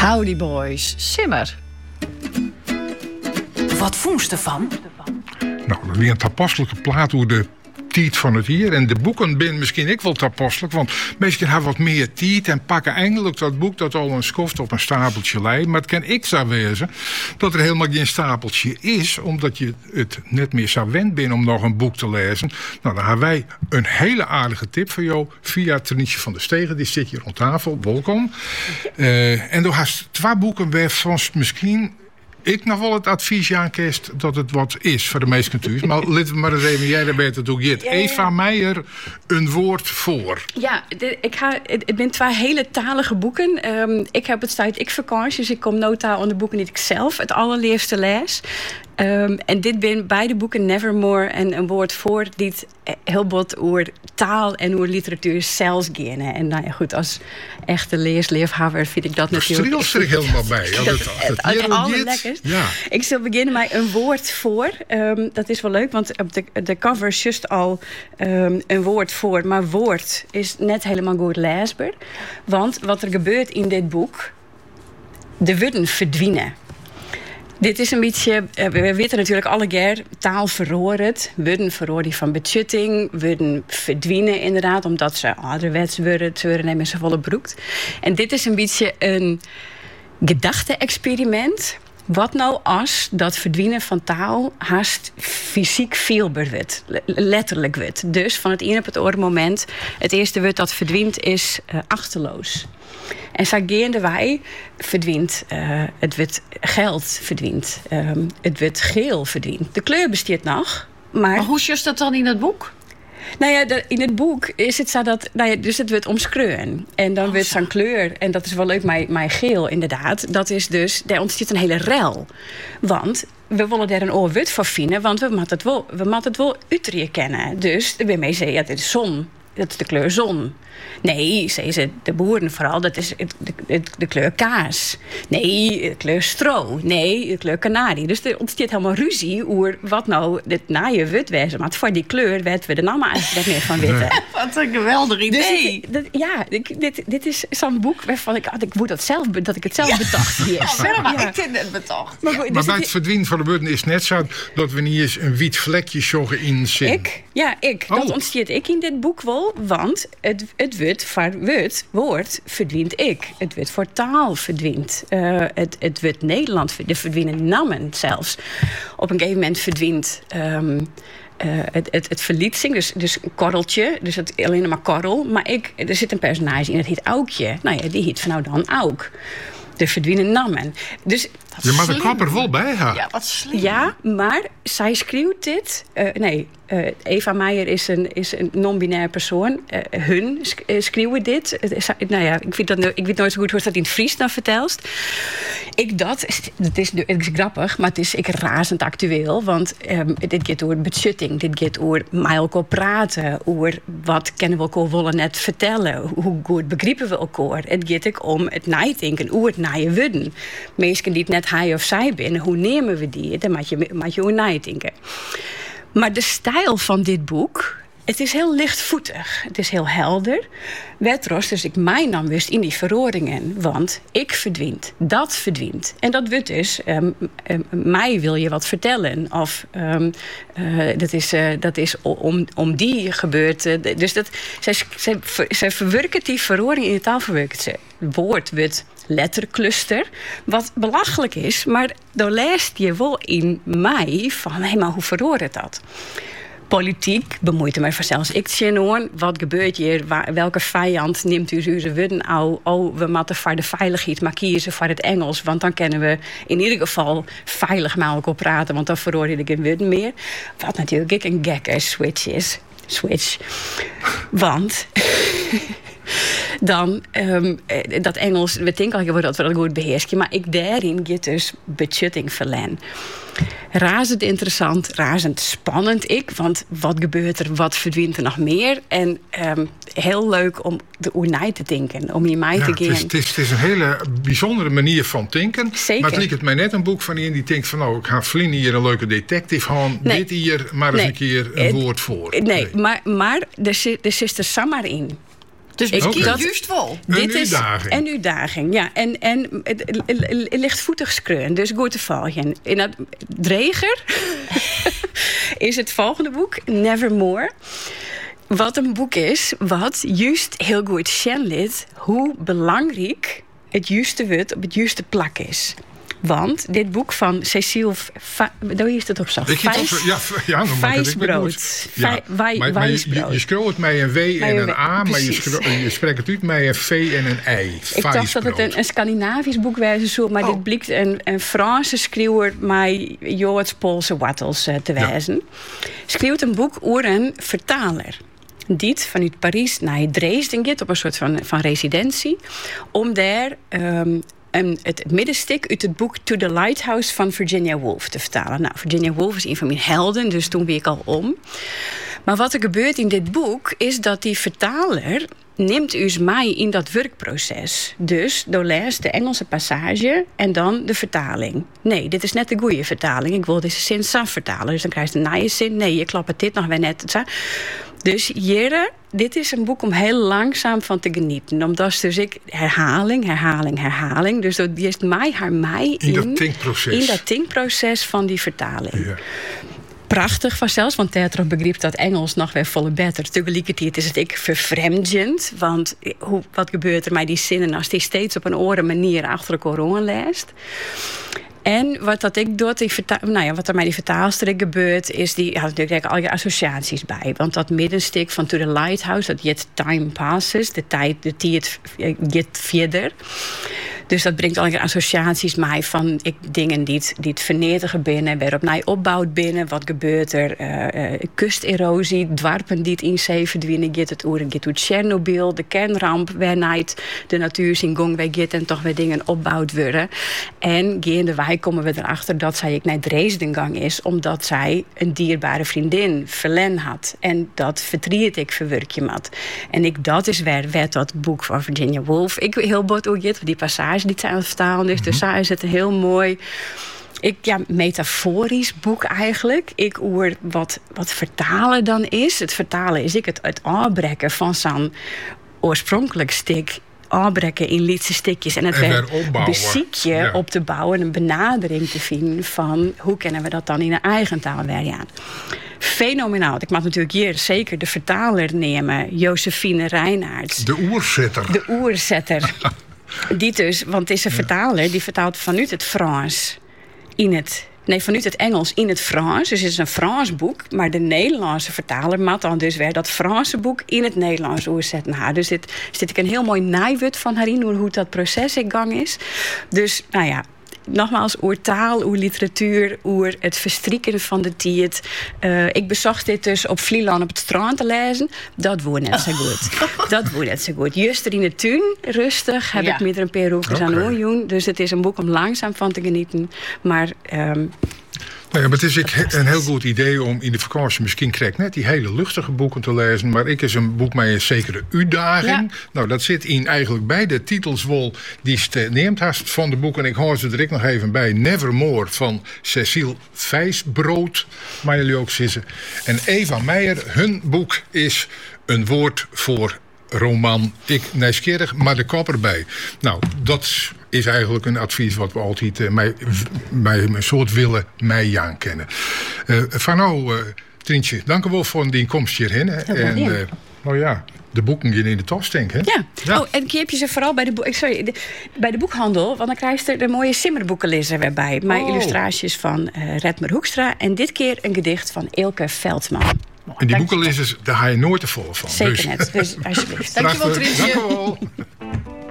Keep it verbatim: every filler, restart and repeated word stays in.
Howdy boys, simmer. Wat vond je van? Nou, dat is een toepasselijke plaat hoe de tijd van het hier. En de boeken zijn misschien ook wel toepasselijk. Want mensen hebben wat meer tijd en pakken eindelijk dat boek dat al een schoft op een stapeltje lijkt. Maar het kan ik zo wezen dat er helemaal geen stapeltje is. Omdat je het net meer zo wend bent om nog een boek te lezen. Nou, dan hebben wij een hele aardige tip voor jou. Via Trinietje van der Stegen. Die zit hier rond tafel. Welkom. Uh, en door haast twee boeken waar soms misschien ik nog wel het advies aankist dat het wat is voor de meeste cultuurs. Maar laten we maar eens even, jij daar beter toe gaat. Ja, ja. Eva Meijer, een woord voor. Ja, de, ik ga, het zijn twee hele talige boeken. Um, ik heb het tijd ik vakantie, dus ik kom nota aan de boeken die ik zelf het allerleerste lees. Um, en dit zijn beide boeken Nevermore en een woord voor die het heel bot over taal en over literatuur zelfs gaan. En nou ja, goed, als echte leesleefhaver vind ik dat natuurlijk. Er streel ik helemaal bij. Ja, dat, het dat het allerlekkerst. Ja. Ik zal beginnen met een woord voor. Um, dat is wel leuk, want op de, de cover is juist al um, een woord voor. Maar woord is net helemaal goed leesbaar. Want wat er gebeurt in dit boek, de woorden verdwijnen. Dit is een beetje, we weten natuurlijk alle keer, taal verroert. Woorden verroren van betjutting, woorden verdwijnen inderdaad, omdat ze ouderwets worden, ze nemen ze volle broekt. En dit is een beetje een gedachte-experiment. Wat nou als dat verdwijnen van taal haast fysiek veelbaar wordt, letterlijk wordt. Dus van het een op het andere moment, het eerste woord dat verdwijnt is uh, achterloos. En zageende wij verdwijnt, uh, het wordt geld verdwijnt, um, het wordt geel verdwijnt. De kleur bestaat nog, maar... Maar hoe is dat dan in het boek? Nou ja, de, in het boek is het zo dat, nou ja, dus het wordt omschreven. En dan oh, wordt zo'n kleur, en dat is wel leuk, maar, maar geel inderdaad. Dat is dus, daar ontstaat een hele rel. Want we willen daar een oorwoord voor vinden, want we moeten het wel, we moeten het wel uitrekennen kennen. Dus de B M C zei, ja, dit is zon. Dat is de kleur zon. Nee, zeggen ze, de boeren vooral, dat is de, de, de kleur kaas. Nee, de kleur stro. Nee, de kleur kanarie. Dus er ontstaat helemaal ruzie over wat nou het naaie wit wezen. Maar voor die kleur weten we er nou maar eigenlijk meer van weten. Wat een geweldig idee. Dus, dat, ja, dit, dit is zo'n boek waarvan ik, ik moet dat zelf, dat ik het zelf ja. bedacht. Yes. Ja, maar ja. ik vind het bedacht. Maar, dus maar bij het verdwijnen van de woorden is net zo dat we niet eens een wit vlekje joggen in zin. Ik? Ja, ik. Oh. Dat ontstaat ik in dit boek wel, want het, het woord voor woord, woord verdwijnt ik. Het woord voor taal verdwijnt. Uh, het, het woord Nederland, de verdwijnen namen zelfs. Op een gegeven moment verdwijnt um, uh, het, het, het verliezing, dus, dus een korreltje, dus het, alleen maar korrel. Maar ik, er zit een personage in, dat heet Aukje. Nou ja, die heet van nou dan Auk. De verdwijnen namen. Dus je mag de klap er wel bij hebben. Ja, wat slim. Ja, maar zij schreeuwt dit. Uh, nee, uh, Eva Meijer is een, is een non-binair persoon. Uh, hun sch- uh, schreeuwen dit. Uh, nou ja, ik, vind dat, ik weet nooit zo goed hoe ze dat in het Fries dan vertelst. Ik dat, het is, het is grappig, maar het is ik razend actueel. Want um, dit gaat over betjutting. Dit gaat over met elkaar praten. Over wat kennen we elkaar willen net vertellen. Hoe goed begrijpen we elkaar. Het gaat ook om het nadenken. Hoe het naaien worden. Mensen die het net hij of zij binnen, hoe nemen we die? Dan moet je, moet je hoe nadenken. Maar de stijl van dit boek, het is heel lichtvoetig. Het is heel helder. Wetros, dus ik mij dan wist in die verroringen. Want ik verdwijnt, dat verdwijnt. En dat wordt dus, um, um, mij wil je wat vertellen. Of um, uh, dat is, uh, dat is om, om die gebeurt. Uh, dus dat, zij, zij, zij verwerkt die verroring in de taal, verwerkt ze. Het woord wordt lettercluster, wat belachelijk is, maar dan leest je wel in mij van, hé, maar hoe verhoor het dat? Politiek bemoeit er mij vanzelfs ik hoor. Wat gebeurt hier? Waar, welke vijand neemt u zijn woorden al? Oh, we moeten voor de veiligheid maar kiezen voor het Engels, want dan kunnen we in ieder geval veilig met elkaar praten, want dan verhoor je geen woorden meer. Wat natuurlijk ik een gekke switch is. Switch. Want dan um, dat Engels, we denken al dat we dat goed beheersen, maar ik daarin get dus betjutting verlen. Razend interessant, razend spannend ik, want wat gebeurt er, wat verdwijnt er nog meer? En um, heel leuk om de oernij te denken, om in mij ja, te gaan. Het is, het, is, het is een hele bijzondere manier van denken. Zeker. Maar het lijkt het mij net een boek van iemand die denkt van nou, ik ga Vlien hier een leuke detective gaan, nee. dit hier maar eens nee. een keer een het, woord voor. Nee, nee. maar, maar er zit er samen in. Dus Ik- misschien dat- juist wel. Een Dit is uitdaging. een uitdaging, ja. En, en het, het, het lichtvoetig skreun, dus goed te volgen. In het dreger is het volgende boek, Nevermore. Wat een boek is, wat juist heel goed schenlit hoe belangrijk het juiste woord op het juiste plak is. Want dit boek van Cecile... Va- Hoe is het op zo? Ik Vijs- het ja, ja, dan maak ik het Vijsbrood. goed. Ja. Vij- wij- maar, maar je, je, wijsbrood. je scrolt het met een W en een een W, A, maar je, precies. scro- je spreekt het uit met een V en een I. Ik dacht dat het een, een Scandinavisch boek was, zo, maar Oh. dit blijkt een, een Franse schrijver met Joods-Poolse wortels uh, te Ja. wijzen. Schreeuwt een boek over een vertaler. Die vanuit Parijs naar Dresden gaat op een soort van, van residentie. Om daar um, een, het middenstuk uit het boek To the Lighthouse van Virginia Woolf te vertalen. Nou, Virginia Woolf is een van mijn helden, dus toen weet ik al om. Maar wat er gebeurt in dit boek is dat die vertaler neemt u mij in dat werkproces. Dus door leest de Engelse passage en dan de vertaling. Nee, dit is net de goede vertaling. Ik wil deze zin saf vertalen. Dus dan krijg je de naaie zin. Nee, je klapt dit nog weer net. Dus Jere, dit is een boek om heel langzaam van te genieten. Omdat dus ik herhaling, herhaling, herhaling. Dus dat is mij, haar mij In dat tinkproces. In dat tinkproces van die vertaling. Ja. Prachtig vanzelfs, want Tetra begreep dat Engels nog weer volle beter. Tegelijkertijd is het ik vervreemdend. Want hoe, wat gebeurt er met die zinnen als die steeds op een andere manier achter elkaar aanleest? En wat dat ik doe, die verta- nou ja, wat er met die vertaalster gebeurt, is die had natuurlijk al je associaties bij. Want dat middenstuk van To the Lighthouse, dat yet time passes, de tijd, de tijd gaat verder. Dus dat brengt al je associaties mee van ik, dingen die het, die het vernietigen binnen, weer opnieuw opbouwt binnen. Wat gebeurt er? Uh, uh, kusterosie, dwarpen die het in zee verdwijnen, gaat het oer, gaat uit Tsjernobyl, de kernramp, waarna de natuur zijn gong weer gaat en toch weer dingen opbouwd worden. En gaande wij komen we erachter dat zij ik naar Dresden gang is, omdat zij een dierbare vriendin, Verlen, had. En dat verdriet ik verwerk je mat. En ik, dat is waar werd dat boek van Virginia Woolf. Ik heel bot hoe je die passage die zij aan het vertalen is. Dus daar is het een heel mooi, ik, ja, metaforisch boek eigenlijk. Ik oer wat, wat vertalen dan is. Het vertalen is ik het, het aanbrekken van zo'n oorspronkelijk stuk aanbrekken in lietse stukjes en het En weer weer opbouwen. beziekje Ja. op te bouwen en een benadering te vinden van hoe kunnen we dat dan in een eigen taal weer aan. Fenomenaal. Ik mag natuurlijk hier zeker de vertaler nemen, Josephine Reinaerts. De oerzetter. De oerzetter. Die dus, want het is een vertaler die vertaalt vanuit het Frans in het. Nee, vanuit het Engels in het Frans. Dus het is een Frans boek. Maar de Nederlandse vertaler maakt dan dus weer dat Franse boek in het Nederlands oerzetten haar. Dus dit zit ik een heel mooi naaiwut van haar in, hoe dat proces in gang is. Dus, nou ja. Nogmaals, oer taal, oer literatuur, oer het verstrikken van de tijd. Uh, ik bezocht dit dus op Vlieland op het strand te lezen. Dat wordt net zo goed. Dat wordt net zo goed. Juist er in de tuin, rustig, heb Ja. ik met er een paar hoekjes aan Oké. oorjoen. Dus het is een boek om langzaam van te genieten. Maar um, Nou ja, maar het is ik een heel goed idee om in de vakantie, misschien krijg ik net die hele luchtige boeken te lezen, maar ik is een boek met een zekere uitdaging. Ja. Nou, dat zit in eigenlijk beide titels wel die je neemt hast van de boeken. En ik hoor ze er ik nog even bij. Nevermore van Cecile Vijsbrood, maar jullie ook zitten. En Eva Meijer, hun boek is Een woord voor roman. Ik nieuwsgierig, maar de kop erbij. Nou, dat is eigenlijk een advies wat we altijd uh, bij, bij een soort willen mij aan kennen. Uh, van nou, uh, Trientje, dank u wel voor die komst hierheen. Hè. En uh, nou ja, de boeken gaan in de tas, denk ik. ja. Ja. Oh, en keep je ze vooral bij de, boek, sorry, de, bij de boekhandel. Want dan krijg je er de mooie simmerboeken lezen weer bij. Met Oh. illustraties van uh, Redmer Hoekstra. En dit keer een gedicht van Ilke Veldman. En die boeken lezen, daar ga je nooit te vol van. Zeker Dus- net. Dus alsjeblieft. Dankjewel, Prachtig. Trientje. Dank u wel.